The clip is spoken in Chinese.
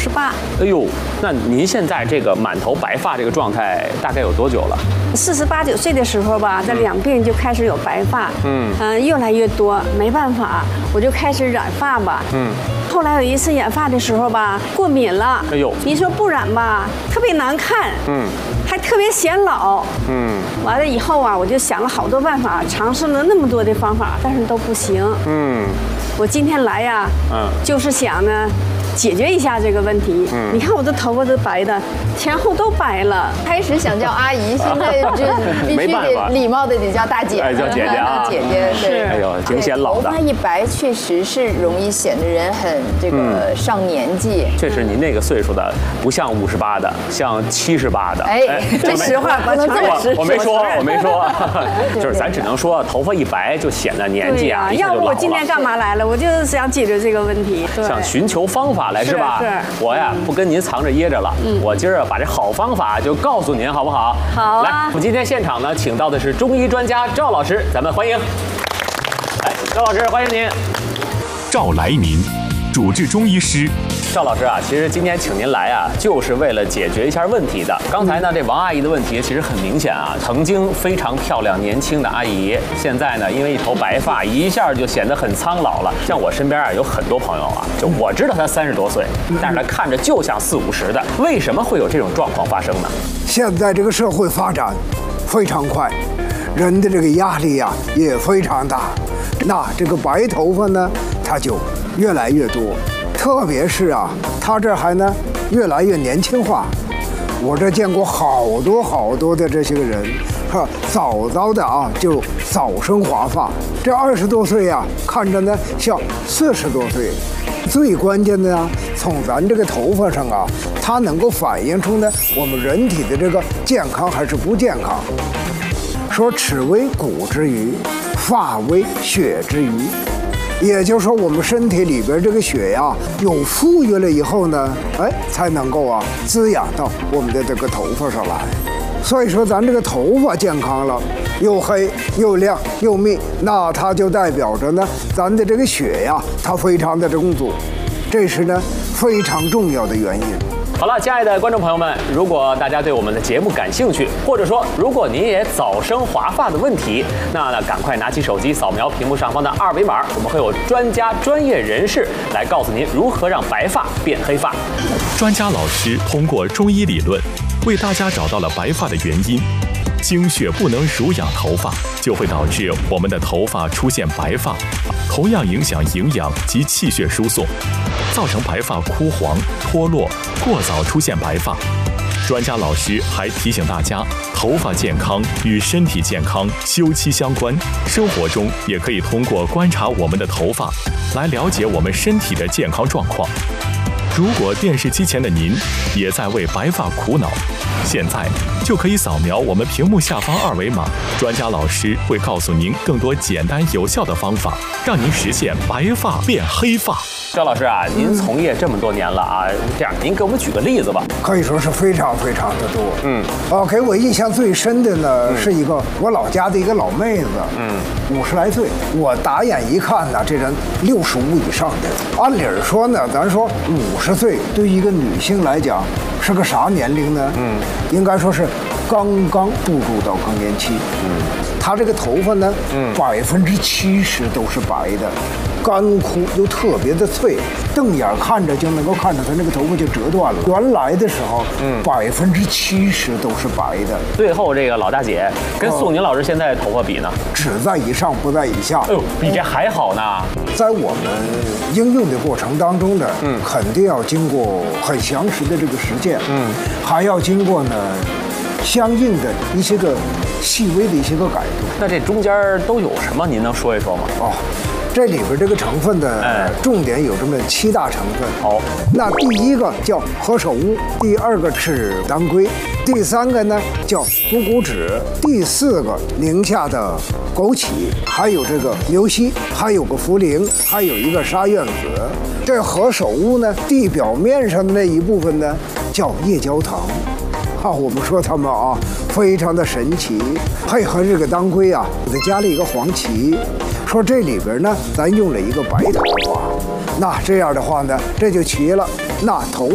58。 哎呦，那您现在这个满头白发这个状态大概有多久了 48、9岁的时候吧，这两鬓就开始有白发，越来越多，没办法，我就开始染发吧，后来有一次染发的时候吧，过敏了， 哎呦， 你说不染吧，特别难看，还特别显老，完了以后啊，我就想了好多办法，尝试了那么多的方法，但是都不行，我今天来呀，就是想呢。解决一下这个问题。你看我的头发都白的，前后都白了。 开始想叫阿姨，现在就必须得礼貌的得叫大姐， 叫姐姐啊， 姐姐对。 哎呦，挺显老的。 头发一白，确实是容易显得人很这个上年纪。 确实，您那个岁数的不像58的，像78的。 哎，这实话不能这么我没说，就是咱只能说头发一白就显得年纪啊， 要不我今天干嘛来了？我就是想解决这个问题， 想寻求方法来是吧？我呀不跟您藏着掖着了，我今儿把这好方法就告诉您，好不好？ 好啊。 来，我们今天现场呢，请到的是中医专家赵老师，咱们欢迎。来，赵老师，欢迎您。 赵来民，主治中医师。 赵老师啊，其实今天请您来啊，就是为了解决一下问题的。刚才呢，这王阿姨的问题其实很明显啊，曾经非常漂亮年轻的阿姨，现在呢，因为一头白发，一下就显得很苍老了。像我身边啊，有很多朋友啊，就我知道他30多岁，但是他看着就像40、50的，为什么会有这种状况发生呢？ 现在这个社会发展非常快，人的这个压力呀也非常大，那这个白头发呢，它就越来越多。特别是啊，他这还呢越来越年轻化。我这见过好多的这些个人，早的啊就早生华发。这20多岁啊，看着呢像40多岁。最关键的呢，从咱这个头发上啊，它能够反映出呢我们人体的这个健康还是不健康。说齿为骨之余，发为血之余。也就是说，我们身体里边这个血呀，有富裕了以后呢，才能够啊滋养到我们的这个头发上来。所以说，咱这个头发健康了，又黑又亮又密，那它就代表着呢，咱的这个血呀，它非常的充足，这是呢非常重要的原因。 好了，亲爱的观众朋友们，如果大家对我们的节目感兴趣，或者说如果您也早生华发的问题，那赶快拿起手机扫描屏幕上方的2维码，我们会有专家专业人士来告诉您如何让白发变黑发。 专家老师通过中医理论为大家找到了白发的原因。经血不能濡养头发，就会导致我们的头发出现白发，同样影响营养及气血输送，造成白发枯黄、脱落，过早出现白发。专家老师还提醒大家，头发健康与身体健康休戚相关，生活中也可以通过观察我们的头发来了解我们身体的健康状况。如果电视机前的您也在为白发苦恼，现在就可以扫描我们屏幕下方2维码，专家老师会告诉您更多简单有效的方法，让您实现白发变黑发。 赵老师啊，您从业这么多年了啊，这样您给我们举个例子吧。 可以说是非常的多。给我印象最深的呢，是一个我老家的一个老妹子，50来岁，我打眼一看呢，这人65以上的。按理说呢，咱说50岁对于一个女性来讲是个啥年龄呢？应该说是刚刚步入到更年期。她这个头发呢，70%都是白的。干枯又特别的脆，瞪眼看着就能够看着它那个头发就折断了。原来的时候，70%都是白的。 最后这个老大姐跟宋宁老师现在头发比呢， 只在以上不在以下。 哎呦，比这还好呢。 在我们应用的过程当中呢，肯定要经过很详实的这个实践，还要经过呢相应的一些个细微的一些个改动。 那这中间都有什么？您能说一说吗？ 这里边这个成分的重点有这么7大成分。那第一个叫何首乌，第2个是当归，第3个呢叫补骨脂，第4个宁夏的枸杞，还有这个牛膝，还有个茯苓，还有一个沙苑子。这何首乌呢，地表面上的那一部分呢叫夜焦糖。我们说它们啊非常的神奇，配合这个当归啊，给它加了一个黄芪。说这里边呢，咱用了一个白头发，那这样的话呢，这就齐了。那头